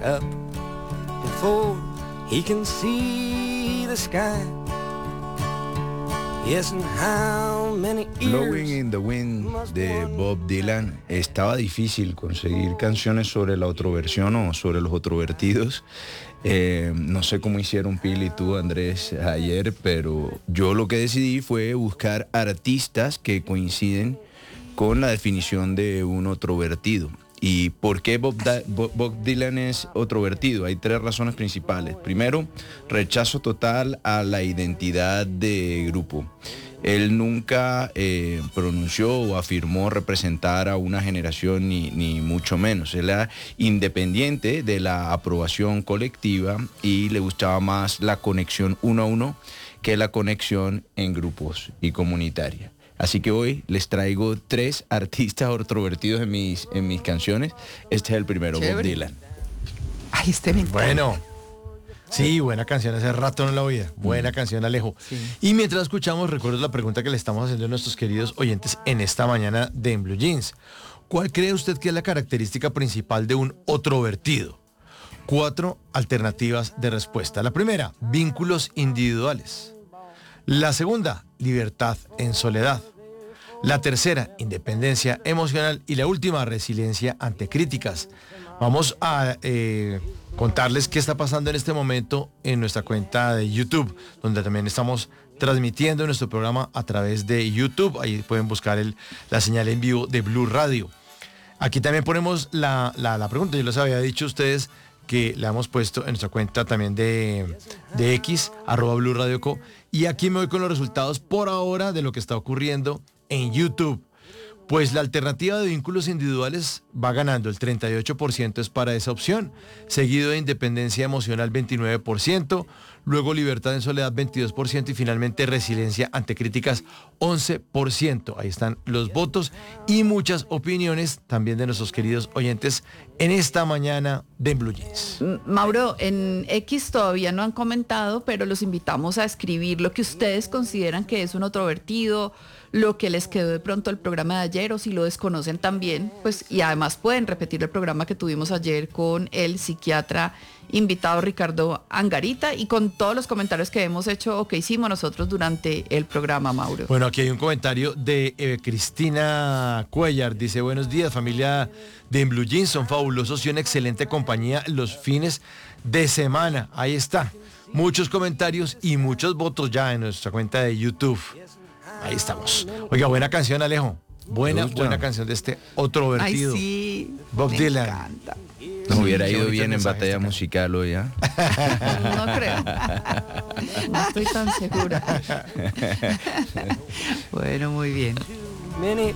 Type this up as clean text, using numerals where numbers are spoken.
up before he can see the sky. Yes, and how many Blowing years in the Wind de Bob Dylan. Estaba difícil conseguir canciones sobre la otroversión o sobre los otrovertidos. No sé cómo hicieron Pili y tú, Andrés, ayer, pero yo lo que decidí fue buscar artistas que coinciden con la definición de un otrovertido. ¿Y por qué Bob Dylan es otrovertido? Hay 3 razones principales. Primero, rechazo total a la identidad de grupo. Él nunca pronunció o afirmó representar a una generación ni mucho menos. Él era independiente de la aprobación colectiva y le gustaba más la conexión uno a uno que la conexión en grupos y comunitaria. Así que hoy les traigo 3 artistas otrovertidos en mis canciones. Este es el primero, Bob Dylan. Ay, me encanta. Bueno, sí, buena canción, hace rato no la oía. Buena canción, Alejo. Sí. Y mientras escuchamos, recuerdo la pregunta que le estamos haciendo a nuestros queridos oyentes en esta mañana de En Blue Jeans. ¿Cuál cree usted que es la característica principal de un otrovertido? 4 alternativas de respuesta. La primera, vínculos individuales. La segunda, libertad en soledad. La tercera, independencia emocional. Y la última, resiliencia ante críticas. Vamos a contarles qué está pasando en este momento en nuestra cuenta de YouTube, donde también estamos transmitiendo nuestro programa a través de YouTube. Ahí pueden buscar la señal en vivo de Blue Radio. Aquí también ponemos la pregunta. Yo les había dicho a ustedes que la hemos puesto en nuestra cuenta también de X, @Blue Radio Co. Y aquí me voy con los resultados por ahora de lo que está ocurriendo en YouTube. Pues la alternativa de vínculos individuales va ganando, el 38% es para esa opción, seguido de independencia emocional 29%, luego libertad en soledad 22% y finalmente resiliencia ante críticas 11%. Ahí están los votos y muchas opiniones también de nuestros queridos oyentes en esta mañana de Blue Jeans. Mauro, en X todavía no han comentado, pero los invitamos a escribir lo que ustedes consideran que es un otrovertido, lo que les quedó de pronto el programa de ayer o si lo desconocen también, pues, y además pueden repetir el programa que tuvimos ayer con el psiquiatra invitado Ricardo Angarita y con todos los comentarios que hemos hecho o que hicimos nosotros durante el programa, Mauro. Bueno, aquí hay un comentario de Cristina Cuellar, dice: buenos días, familia de En Blue Jeans, son fabulosos y una excelente compañía los fines de semana. Ahí está, muchos comentarios y muchos votos ya en nuestra cuenta de YouTube. Ahí estamos. Oiga, buena canción, Alejo. Buena canción de este otrovertido. Ay, sí. Bob Dylan. Encanta. Nos hubiera ido bonito bien en mensaje batalla musical hoy, ¿ah? No creo. No estoy tan segura. Bueno, muy bien. many